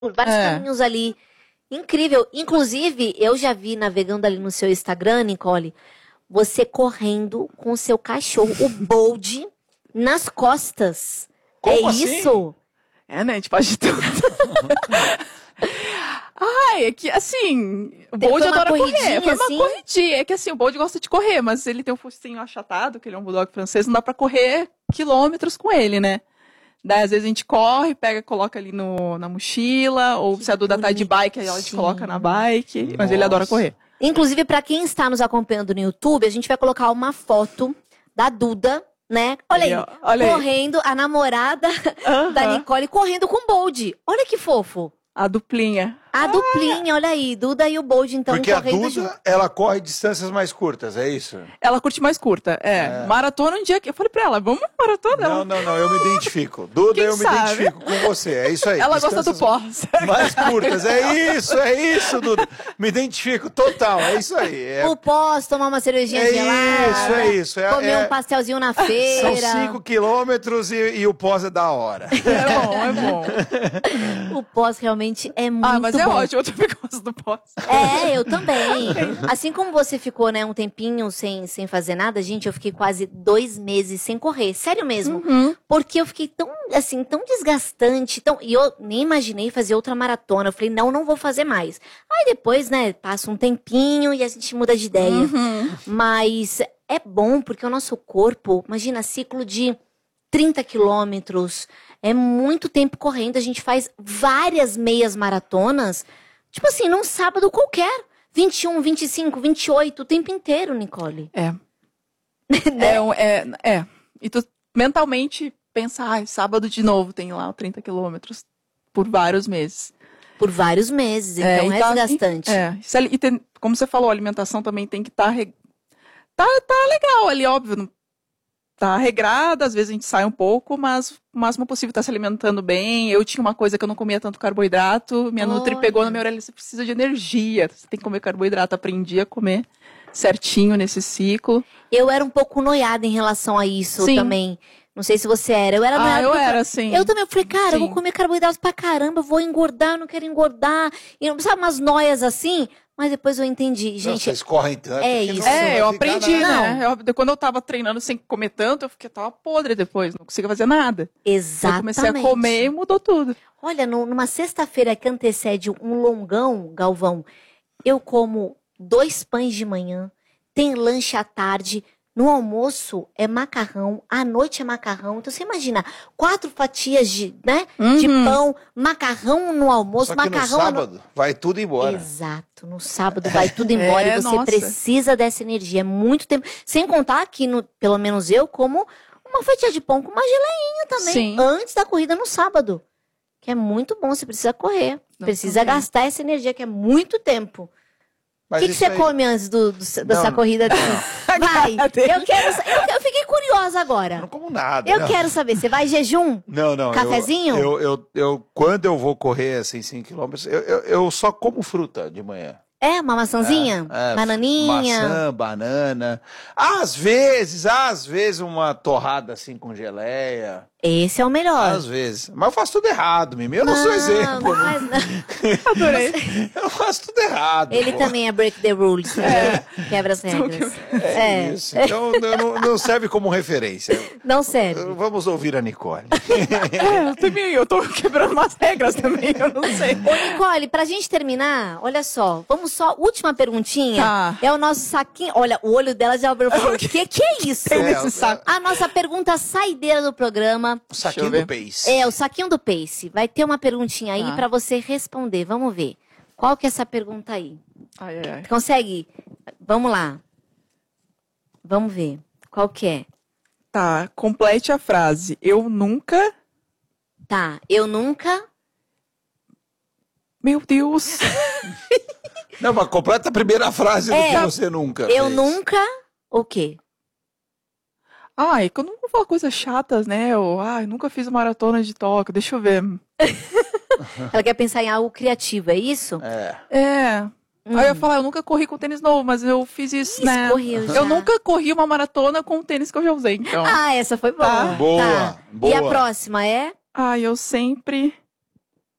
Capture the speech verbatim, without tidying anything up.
vários É. caminhos ali. Incrível. Inclusive, eu já vi navegando ali no seu Instagram, Nicole, você correndo com o seu cachorro, o Bold, nas costas. Como é assim? isso? É, né? A gente faz de tudo. Ai, é que assim, o Bold Foi uma adora correr. corridinha, Foi uma assim? corridinha. É que assim, o Bold gosta de correr, mas ele tem um focinho achatado, que ele é um bulldog francês, não dá pra correr quilômetros com ele, né? Daí, às vezes, a gente corre, pega, coloca ali no, na mochila, ou Que se a Duda tá de bike, aí a gente bonitinho. coloca na bike, mas ele adora Nossa. correr. Inclusive, pra quem está nos acompanhando no YouTube, a gente vai colocar uma foto da Duda, né? Olha aí, Aí, ó, olha aí. correndo, a namorada da Aham. Nicole correndo com o Bold. Olha que fofo. A duplinha. A duplinha, olha aí, Duda e o Bold, então, Porque a correndo Duda, junto. ela corre distâncias mais curtas, é isso? Ela curte mais curta, é. É. Maratona um dia que... Eu falei pra ela, vamos maratona? Não, Ela, não, não, eu me identifico. Duda, Quem eu me sabe? identifico com você, é isso aí. ela gosta do distâncias pós. mais curtas, é isso, é isso, Duda. Me identifico total, é isso aí. É, O pós, tomar uma cervejinha é gelada. isso, é isso. É, Comer é- um pastelzinho na São feira. cinco quilômetros e, e o pós é da hora. É bom, é bom. O pós realmente é muito Ah, mas é bom. ótimo, eu também gosto do pós. É, eu também. Assim como você ficou, né, um tempinho sem, sem fazer nada, gente, eu fiquei quase dois meses sem correr. Sério mesmo. Uhum. Porque eu fiquei tão, assim, tão desgastante. Tão... E eu nem imaginei fazer outra maratona. Eu falei, não, não vou fazer mais. Aí depois, né, passa um tempinho e a gente muda de ideia. Uhum. Mas é bom porque o nosso corpo, imagina, ciclo de trinta quilômetros. É muito tempo correndo. A gente faz várias meias maratonas. Tipo assim, num sábado qualquer. vinte e um, vinte e cinco, vinte e oito, o tempo inteiro, Nicole. É. Né? É, um- é, é. E tu mentalmente pensa, ai, sábado de novo tem lá trinta quilômetros por vários meses. Por vários meses, então é, e tá- desgastante. É, isso ali- e tem- como você falou, a alimentação também tem que estar... Tá, tá legal ali, óbvio, não- tá regrada, às vezes a gente sai um pouco, mas o máximo possível tá se alimentando bem. Eu tinha uma coisa que eu não comia tanto carboidrato, minha Nutri Olha. pegou na minha orelha, você precisa de energia, você tem que comer carboidrato, aprendi a comer certinho nesse ciclo. Eu era um pouco noiada em relação a isso Sim. também. Não sei se você era. Eu era Ah, noiada. eu porque- era, assim. Eu também. Eu falei, cara, eu vou Sim. comer carboidrato pra caramba, eu vou engordar, eu não quero engordar. E não sabe umas noias assim? Mas depois eu entendi, Não, gente. vocês correm tanto. é que não isso. vai É, eu ficar aprendi, nada. né? Eu- quando eu tava treinando sem comer tanto, eu fiquei, tava podre depois, não conseguia fazer nada. Exatamente. Eu comecei a comer e mudou tudo. Olha, no- numa sexta-feira que antecede um longão, Galvão, eu como dois pães de manhã, tem lanche à tarde, no almoço é macarrão, à noite é macarrão. Então você imagina, quatro fatias de, né, de Uhum. pão, macarrão no almoço, Só que no macarrão à no- sábado vai tudo embora. Exato, no sábado vai tudo embora É, e você nossa. precisa dessa energia. É muito tempo. Sem contar que, no, pelo menos eu, como uma fatia de pão com uma geleinha também. Sim. Antes da corrida no sábado. Que é muito bom, você precisa correr. Eu precisa também. gastar essa energia, que é muito tempo. O Mas que, que isso você aí- come antes do, do- dessa Não. corrida? Vai, cara dele. eu quero. sa- Eu, eu fiquei curiosa Eu agora. não como nada. Eu não. quero saber, você vai em jejum? Não, não. eu- Cafezinho? Eu, eu, eu, quando eu vou correr assim cinco quilômetros, eu, eu, eu só como fruta de manhã. É, uma maçãzinha? É, Bananinha? Maçã, banana. Às vezes, às vezes uma torrada assim com geleia. Esse é o melhor. Às vezes. Mas eu faço tudo errado, Mimi. Eu não, sou exemplo. Não faz não. Adorei. Eu faço tudo errado. Ele pô. também é break the rules, né? Quebra as regras. É, É, isso. Então não, não- não serve como referência. não serve. Vamos ouvir a Nicole. É, eu também, eu tô quebrando umas regras também, eu não sei. Ô, Nicole, pra gente terminar, olha só, vamos só, última perguntinha. Tá. É o nosso saquinho. Olha, o olho dela já abriu. Falou, o que, que é isso? Tem É, nesse eu- saco. A nossa pergunta saideira do programa O saquinho Deixa eu do ver. Pace. é o saquinho do Pace. Vai ter uma perguntinha aí Tá. pra você responder. Vamos ver. Qual que é essa pergunta aí? Ai, ai, ai. Consegue? Vamos lá. Vamos ver. Qual que é? Tá, complete a frase. Eu nunca... Tá, eu nunca. Meu Deus. Não, mas completa a primeira frase do É, que você nunca Eu fez. nunca. O quê? Ai, que eu não vou falar coisas chatas, né? Eu, ai, nunca fiz maratona de Tóquio, deixa eu ver. Ela quer pensar em algo criativo, é isso? É. É. Hum. Aí eu ia falar, eu nunca corri com tênis novo, mas eu fiz isso, né? Correu já. Eu nunca corri uma maratona com o tênis que eu já usei, então. Ah, essa foi boa. Ah, boa, Tá. boa. E a próxima é? Ai, eu sempre